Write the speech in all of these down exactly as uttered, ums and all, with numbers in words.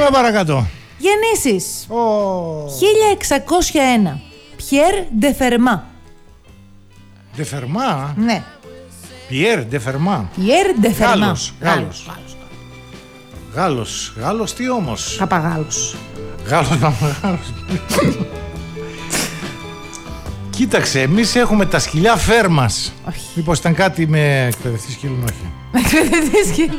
Πάμε παρακάτω. Γεννήσεις. Oh. χίλια εξακόσια ένα. Πιέρ Ντεφερμά. Ντεφερμά. Ναι. Πιέρ Ντεφερμά. Πιέρ Ντεφερμά. Γάλλος. Γάλλος. Γάλλος. Γάλλος τι όμως. Παπαγάλος. Γάλλος παπαγάλος. Κοίταξε, εμείς έχουμε τα σκυλιά φέρμας. Όχι. Μήπως ήταν κάτι με εκπαιδευτή σκύλων, όχι. Εκπαιδευτή σκύλων.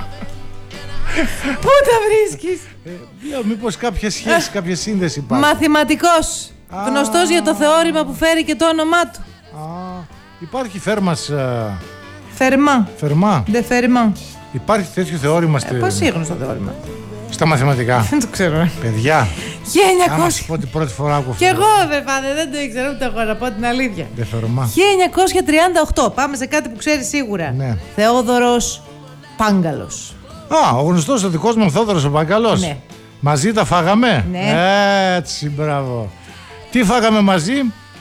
Πού τα βρίσκεις? Ε, λέω, μήπως κάποια σχέση, κάποια σύνδεση υπάρχει. Μαθηματικός. Α. Γνωστός για το θεώρημα που φέρει και το όνομά του. Α, υπάρχει φέρμας α, Φερμά. φερμά. Ντεφερμά. Υπάρχει τέτοιο θεώρημα στη... Ε, πώς είναι γνωστό θεώρημα? στα μαθηματικά. Δεν το ξέρω. Παιδιά, χίλια άμα εννιακόσια. σου πω την πρώτη φορά ακούω Κι εγώ δεν πάνε, δεν το ήξερα ούτε εγώ, να πω την αλήθεια. Ντεφερμά. χίλια εννιακόσια τριάντα οκτώ. Πάμε σε κάτι που ξέρει σίγουρα. Ναι. Θεόδωρος Πάγκαλος. Α, ο γνωστός ο δικός μου Θόδωρος ο Πάγκαλος. Ναι. Μαζί τα φάγαμε. Ναι. Έτσι, μπράβο. Τι φάγαμε μαζί?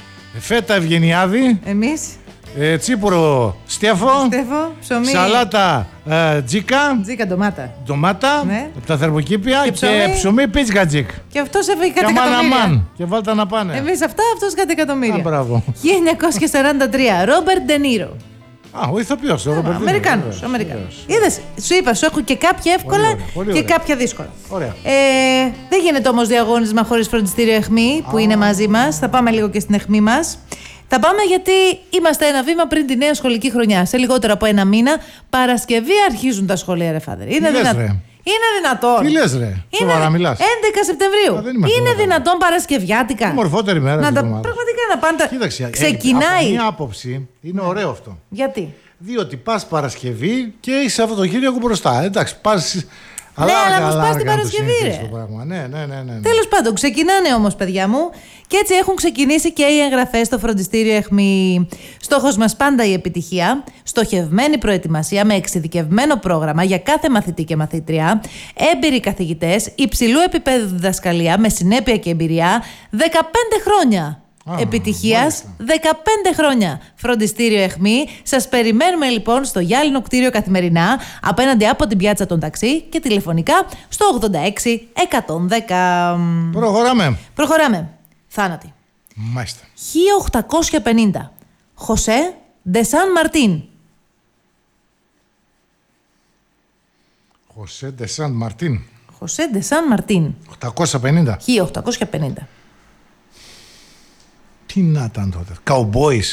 Φέτα Ευγενιάδη, Εμείς, ε, τσίπουρο Στέφο, Στέφο, ψωμί. σαλάτα ε, τζίκα, Τζίκα ντομάτα. ντομάτα Ναι. από τα θερμοκήπια Και και ψωμί. ψωμί πίτσγατζικ. Και αυτός έφεγε Και κάτι αμάν αμάν. εκατομμύρια. Και βάλτε να πάνε. Εμείς αυτά, αυτός κάτι Α, εκατομμύρια. μπράβο. χίλια εννιακόσια σαράντα τρία. Ρόμπερτ Ντενίρο. Α, ο ηθοποιός, ο Ρομπερτίνο. Αμερικάνος. Βεβαίως, Αμερικάνος. βεβαίως. Είδες, σου είπα, σου έχω και κάποια εύκολα ωραία, πολύ και ωραία. κάποια δύσκολα. Ωραία. Ε, δεν γίνεται όμως διαγώνισμα χωρίς φροντιστήριο αιχμή που είναι μαζί μας. Θα πάμε λίγο και στην αιχμή μας. Θα πάμε γιατί είμαστε ένα βήμα πριν τη νέα σχολική χρονιά. Σε λιγότερο από ένα μήνα, Παρασκευή αρχίζουν τα σχολεία, ρε φάδερ. Είναι, λες, δυνα... ρε? είναι δυνατόν. Τι λες, ρε? Σοβαρά μιλάς? έντεκα Σεπτεμβρίου. Α, δεν είμαστε Είναι σοβαρά. δυνατόν Παρασκευιάτικα. Η μορφότερη μέρα Να της τα... εβδομάδας. Πραγματικά να πάνε τα... Κοίταξε, ε, Ξεκινάει. από μία άποψη είναι ωραίο αυτό. Γιατί? Διότι πας Παρασκευή και έχει Σαββατοκύριακο μπροστά. Εντάξει, πας. Ναι, αλλά αργά, όμως πας την αργά να το Παρασκευή, συνηθίσεις ρε. το πράγμα. Ναι, ναι, ναι, ναι, ναι. Τέλος πάντων, ξεκινάνε όμως, παιδιά μου, και έτσι έχουν ξεκινήσει και οι εγγραφές στο φροντιστήριο αιχμή. Στόχος μας πάντα η επιτυχία, στοχευμένη προετοιμασία με εξειδικευμένο πρόγραμμα για κάθε μαθητή και μαθήτρια, έμπειροι καθηγητές, υψηλού επίπεδου διδασκαλία με συνέπεια και εμπειρία, δεκαπέντε χρόνια. Α, επιτυχίας, μάλιστα. δεκαπέντε χρόνια. Φροντιστήριο αιχμή. Σας περιμένουμε λοιπόν στο γυάλινο κτίριο καθημερινά, απέναντι από την πιάτσα των ταξί και τηλεφωνικά στο ογδόντα έξι εκατόν δέκα. Προχωράμε. Προχωράμε. Θάνατη. Μάλιστα. χίλια οκτακόσια πενήντα. Χωσέ Ντε Σαν Μαρτίν. Χωσέ Ντε Σαν Μαρτίν. Χωσέ Ντε Σαν Μαρτίν. οκτακόσια πενήντα. χίλια οκτακόσια πενήντα. Τι να ήταν τότε. Καουμπόις.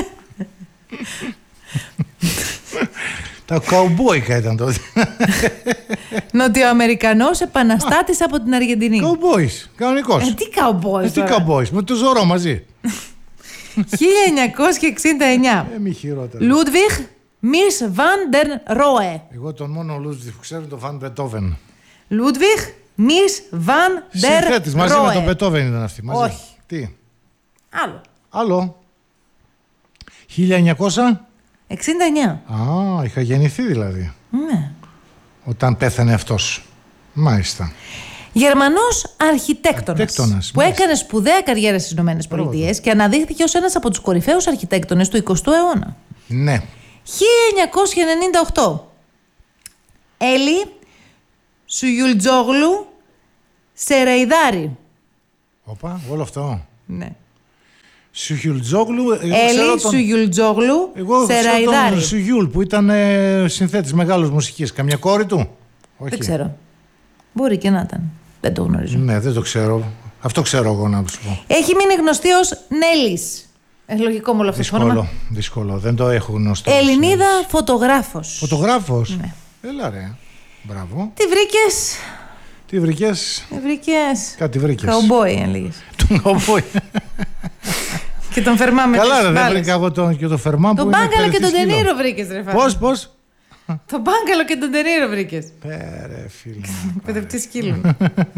Τα καουμπόικα ήταν τότε. Νοτιοαμερικανός επαναστάτης από την Αργεντινή. Καουμπόις. Κανονικός. Ε, τι καουμπόις Ε, τι τώρα. καουμπόις. Με το Ζωρό μαζί. χίλια εννιακόσια εξήντα εννιά. Ε, μη χειρότερα. Λούντβιχ Μις Βαν Ντερ Ρόε. Εγώ τον μόνο Λούτζιφ που ξέρω είναι τον Φαν Μπετόβεν. Λούντβιχ Μις Βαν Ντερ Συνθέτης μαζί με τον Μπετόβεν ήταν αυτή. Μαζί. Όχι. Τι. Άλλο. Άλλο. χίλια εννιακόσια εξήντα εννιά. Α, είχα γεννηθεί δηλαδή. Ναι. Όταν πέθανε αυτός. Μάλιστα. Γερμανός αρχιτέκτονας, Αρχιτέκτονας, που μάλιστα. έκανε σπουδαία καριέρα στις Ηνωμένες Πολιτείες και αναδείχθηκε ως ένας από τους κορυφαίους αρχιτέκτονες του εικοστού αιώνα. Ναι. χίλια εννιακόσια ενενήντα οκτώ. Έλλη Σουγιουλτζόγλου Σερεϊδάρη. Όπα, όλο αυτό. Ναι. Σουγιουλτζόγλου. εγώ ξέρω Έλλη τον- Σουγιουλτζόγλου Εγώ ξέρω Σερεϊδάρη. τον Σουγιούλ που ήταν ε, συνθέτης μεγάλος μουσικής. Καμιά κόρη του. Όχι. Δεν ξέρω. Μπορεί και να ήταν. Δεν το γνωρίζω. Ναι, δεν το ξέρω. Αυτό ξέρω εγώ να σου πω. Έχει μείνει γνωστή ως Νέλης. Ε, λογικό μου όλο αυτό το όνομα. Δύσκολο. Δύσκολο. Δεν το έχω γνωστό. Ελληνίδα φωτογράφος. Φωτογράφος. Ναι. Έλα ρε. Μπράβο. Τι βρήκες? Τι βρήκες? Τι βρήκες? Κάτι βρήκες. Καουμπόι, αν λέγες. Τον καουμπόι. Και τον Φερμά με Καλά τις ρε, δεν μπάλες. βρήκα εγώ τον, και τον Φερμά που Τον είναι Μπάγκαλο και τον εκπαιδευτής σκύλων. Τενήρο βρήκες, ρε φάτε. Πώς, πώς. Τον Μπάγκαλο και τον Τενήρο βρήκες. Πέρε φίλε. Εκπαιδευτής σκύλων.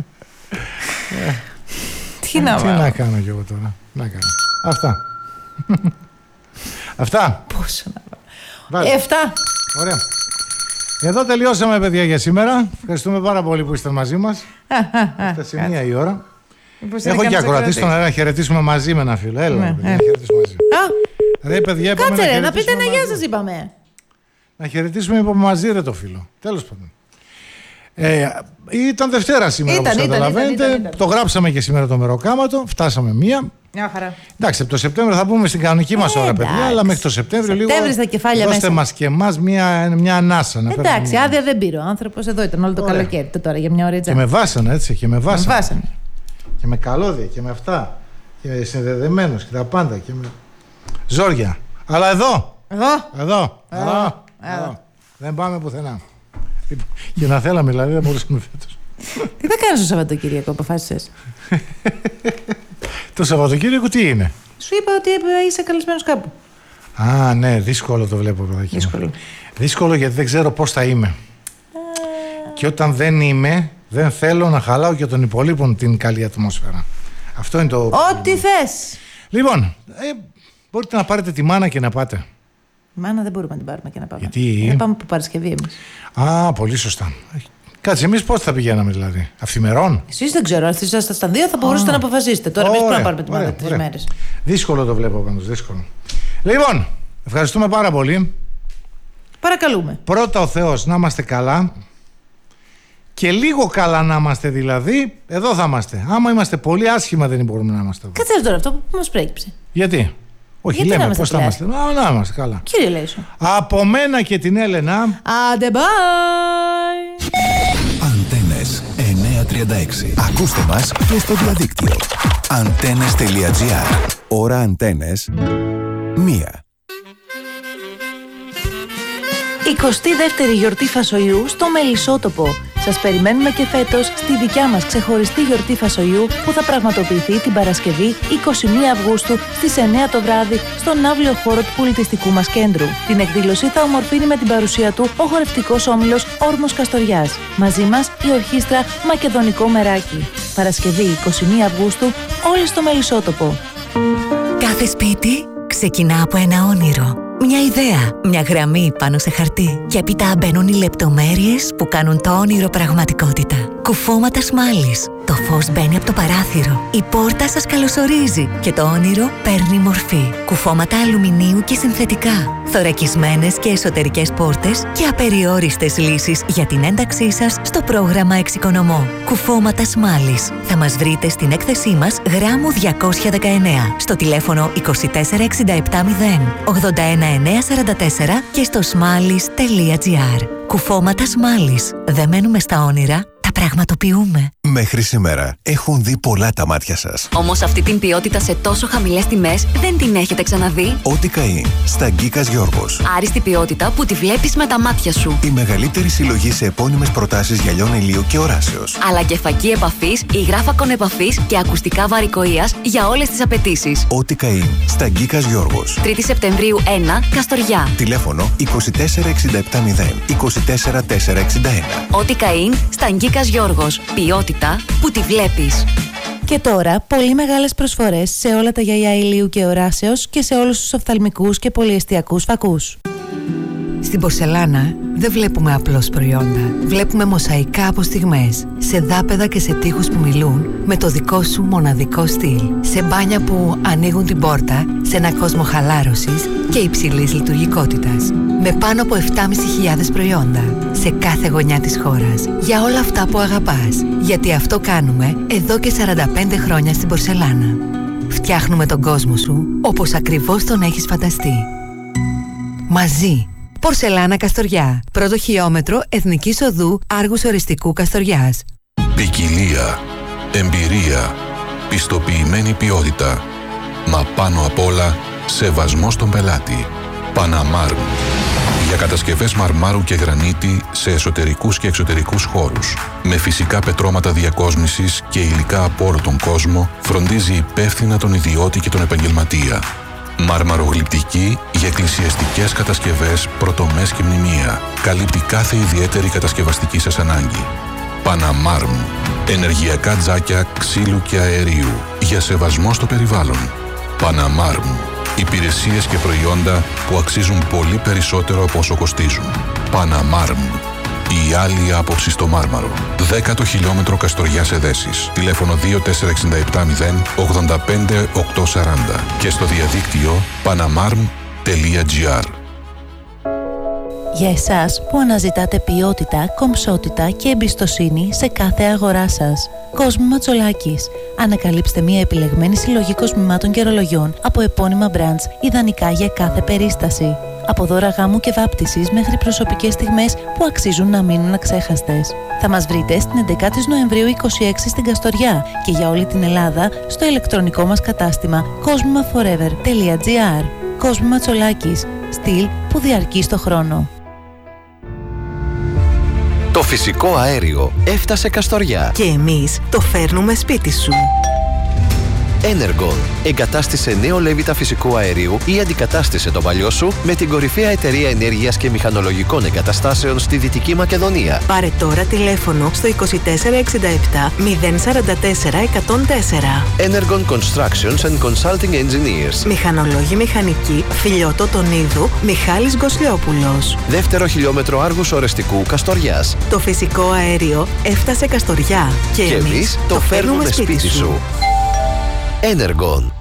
Τι να Τι βάλω. να κάνω κι εγώ τώρα. Να κάνω. Αυτά. Αυτά. Πόσο να βάλω. Βάλε. Εφτά. Ωραία. Εδώ τελειώσαμε, παιδιά, για σήμερα. Ευχαριστούμε πάρα πολύ που ήσασταν μαζί μας. Έφτασε μία η ώρα. Μήπως είναι Έχω και κανείς ακροατή στον ακροατής. αέρα να χαιρετήσουμε μαζί με ένα φίλο. Έλα, Ναι, παιδιά, ε. να χαιρετήσουμε μαζί. Α, Ρε, παιδιά, είπαμε κάτσε να ρε, να πείτε χαιρετήσουμε ένα γεια μαζί. σας είπαμε. Να χαιρετήσουμε είπαμε μαζί, ρε, το φίλο. Τέλος πάντων. Ε, ήταν Δευτέρα σήμερα, Ήταν, όπως ήταν, καταλαβαίνετε. ήταν, ήταν, ήταν. Το γράψαμε και σήμερα το μεροκάματο. Φτάσαμε μία. Μια χαρά. Εντάξει, από το Σεπτέμβριο θα μπούμε στην κανονική μας Ε, ώρα, παιδιά, εντάξει. αλλά μέχρι το Σεπτέμβριο λίγο. Σεπτέμβρη στα κεφάλια δώστε μέσα. μας και εμάς μια, μια ανάσα. Να Εντάξει, μια... άδεια δεν πήρε ο άνθρωπος. Εδώ ήταν όλο το Ωραία. καλοκαίρι. Το τώρα για μια ώρα Και με βάσανα, έτσι, και με βάσανα. βάσανε. Και με καλώδια και με αυτά. Και συνδεδεμένος και τα πάντα. Και με... Ζόρια. Αλλά εδώ. Εδώ. Εδώ. Εδώ. Εδώ. εδώ. Δεν πάμε πουθενά. Και να θέλαμε, δηλαδή, δεν μπορούσαμε φέτος. Τι θα κάνεις το Σαββατοκύριακο, αποφάσισες? Το Σαββατοκύριακο τι είναι? Σου είπα ότι είσαι καλεσμένος κάπου. Α, ναι, δύσκολο το βλέπω, παιδάκι. Δύσκολο. Δύσκολο γιατί δεν ξέρω πώς θα είμαι. Και όταν δεν είμαι, δεν θέλω να χαλάω και των υπολείπων την καλή ατμόσφαιρα. Αυτό είναι το. Ό,τι θες. Λοιπόν, ε, μπορείτε να πάρετε τη μάνα και να πάτε. Μάνα δεν μπορούμε να την πάρουμε και να πάμε. Γιατί? Να πάμε από Παρασκευή εμείς. Α, πολύ σωστά. Κάτσε, εμείς πώς θα πηγαίναμε δηλαδή? Αυθημερών? Εσείς δεν ξέρω, αν ήσασταν στα δύο θα μπορούσατε να αποφασίσετε. Τώρα εμείς πρέπει να πάρουμε τη μάνα τρεις μέρες. Δύσκολο το βλέπω πάντως, δύσκολο. Λοιπόν, ευχαριστούμε πάρα πολύ. Παρακαλούμε. Πρώτα ο Θεός να είμαστε καλά. Και λίγο καλά να είμαστε δηλαδή, εδώ θα είμαστε. Άμα είμαστε πολύ άσχημα δεν μπορούμε να είμαστε εδώ. Κάτσε τώρα αυτό που μας προέκυψε. Γιατί? Όχι, Γιατί να λέμε είμαστε πώς θα είμαστε. Να, να είμαστε καλά. Κύριε Λέισο. Από μένα και την Έλενα. Άντε bye. Αντένες εννιακόσια τριάντα έξι. Ακούστε μας και στο διαδίκτυο. Αντένες τελεία τζι άρ. Ώρα Αντένες μία. εικοστή δεύτερη γιορτή φασολιού στο Μελισσότοπο. Σας περιμένουμε και φέτος στη δικιά μας ξεχωριστή γιορτή φασολιού που θα πραγματοποιηθεί την Παρασκευή εικοστή πρώτη Αυγούστου στις εννιά το βράδυ στον αύλιο χώρο του πολιτιστικού μας κέντρου. Την εκδήλωση θα ομορφύνει με την παρουσία του ο χορευτικός όμιλος Όρμος Καστοριάς. Μαζί μας η ορχήστρα Μακεδονικό Μεράκι. Παρασκευή εικοστή πρώτη Αυγούστου όλοι στο Μελισσότοπο. Κάθε σπίτι ξεκινά από ένα όνειρο. Μια ιδέα, μια γραμμή πάνω σε χαρτί. Και έπειτα μπαίνουν οι λεπτομέρειες που κάνουν το όνειρο πραγματικότητα. Κουφώματα σμάλης. Το φως μπαίνει από το παράθυρο. Η πόρτα σας καλωσορίζει και το όνειρο παίρνει μορφή. Κουφώματα αλουμινίου και συνθετικά. Θωρακισμένες και εσωτερικές πόρτες και απεριόριστες λύσεις για την ένταξή σας στο πρόγραμμα Εξοικονομώ. Κουφώματα σμάλης. Θα μας βρείτε στην έκθεσή μας γράμμου διακόσια δεκαεννέα στο τηλέφωνο είκοσι τέσσερα εξήντα επτά μηδέν ογδόντα ένα εννιακόσια σαράντα τέσσερα και στο σμάλης τελεία τζι άρ. Κουφώματα σμάλης. Δεν μένουμε στα όνειρα, τα πραγματοποιούμε. Μέχρι σήμερα έχουν δει πολλά τα μάτια σας. Όμως αυτή την ποιότητα σε τόσο χαμηλές τιμές δεν την έχετε ξαναδεί. Ό,τι καεί στα Γκίκας Γιώργος. Άριστη ποιότητα που τη βλέπεις με τα μάτια σου. Η μεγαλύτερη συλλογή σε επώνυμες προτάσεις γυαλιών ηλίου και οράσεως. Αλλά και φακή επαφής, υγράφακον επαφής και ακουστικά βαρικοείας για όλες τις απαιτήσεις. Ό,τι καεί στα Γκίκας Γιώργος. τρίτη Σεπτεμβρίου ένα, Καστοριά. Τηλέφωνο είκοσι τέσσερα εξήντα επτά μηδέν είκοσι τέσσερα τετρακόσια εξήντα ένα. Ό,τι καεί στα Γκίκας Γιώργος. Ποιότητα που τη βλέπεις. Και τώρα, πολύ μεγάλες προσφορές σε όλα τα γυαλιά ηλίου και οράσεως και σε όλους τους οφθαλμικούς και πολυεστιακούς φακούς. Στην πορσελάνα δεν βλέπουμε απλώς προϊόντα. Βλέπουμε μοσαϊκά από στιγμές, σε δάπεδα και σε τοίχους που μιλούν με το δικό σου μοναδικό στυλ. Σε μπάνια που ανοίγουν την πόρτα σε ένα κόσμο χαλάρωσης και υψηλής λειτουργικότητας. Με πάνω από επτά χιλιάδες πεντακόσια προϊόντα σε κάθε γωνιά της χώρας. Για όλα αυτά που αγαπάς. Γιατί αυτό κάνουμε εδώ και σαράντα πέντε χρόνια στην πορσελάνα. Φτιάχνουμε τον κόσμο σου όπως ακριβώς τον έχεις φανταστεί. Μαζί. Πορσελάνα Καστοριά. Πρώτο χιλιόμετρο Εθνικής Οδού Άργους Οριστικού Καστοριάς. Ποικιλία, εμπειρία, πιστοποιημένη ποιότητα. Μα πάνω απ' όλα, σεβασμό στον πελάτη. Παναμάρμ. Για κατασκευές μαρμάρου και γρανίτη σε εσωτερικούς και εξωτερικούς χώρους. Με φυσικά πετρώματα διακόσμησης και υλικά από όλο τον κόσμο, φροντίζει υπεύθυνα τον ιδιώτη και τον επαγγελματία. Μαρμαρογλυπτική για εκκλησιαστικές κατασκευές, πρωτομές και μνημεία. Καλύπτει κάθε ιδιαίτερη κατασκευαστική σας ανάγκη. Παναμάρμ. Ενεργειακά τζάκια ξύλου και αερίου. Για σεβασμό στο περιβάλλον. Παναμάρμ. Υπηρεσίες και προϊόντα που αξίζουν πολύ περισσότερο από όσο κοστίζουν. Παναμάρμ. Η άλλη άποψη στο Μάρμαρο. Δέκατο χιλιόμετρο Καστοριάς Εδέσης. Τηλέφωνο δύο τέσσερα εξήντα επτά μηδέν ογδόντα πέντε οκτακόσια σαράντα και στο διαδίκτυο παναμάρμ τελεία τζι άρ. Για εσάς που αναζητάτε ποιότητα, κομψότητα και εμπιστοσύνη σε κάθε αγορά σας. Κόσμου Ματσολάκης. Ανακαλύψτε μια επιλεγμένη συλλογή κοσμημάτων και ρολογιών από επώνυμα brands, ιδανικά για κάθε περίσταση. Από δώρα γάμου και βάπτισης μέχρι προσωπικές στιγμές που αξίζουν να μείνουν αξέχαστες. Θα μας βρείτε στην έντεκα Νοεμβρίου είκοσι έξι στην Καστοριά και για όλη την Ελλάδα στο ηλεκτρονικό μας κατάστημα κοσμηματforever τελεία gr. Κόσμου Ματσολάκης. Στυλ που διαρκεί στο χρόνο. Το φυσικό αέριο έφτασε Καστοριά. Και εμείς το φέρνουμε σπίτι σου. Energon. Εγκατάστησε νέο λέβητα φυσικού αερίου ή αντικατάστησε το παλιό σου με την κορυφαία εταιρεία ενέργειας και μηχανολογικών εγκαταστάσεων στη Δυτική Μακεδονία. Πάρε τώρα τηλέφωνο στο είκοσι τέσσερα εξήντα επτά μηδέν σαράντα τέσσερα εκατόν τέσσερα. Energon Constructions and Consulting Engineers. Μηχανολόγοι μηχανικοί, Φιλιώτο Τονίδου, Μιχάλης Γκοσλιόπουλος. Δεύτερο χιλιόμετρο Άργους Ορεστικού Καστοριάς. Το φυσικό αέριο έφτασε Καστοριά. Και, και εμείς το φέρνουμε σπίτι σου. Energon.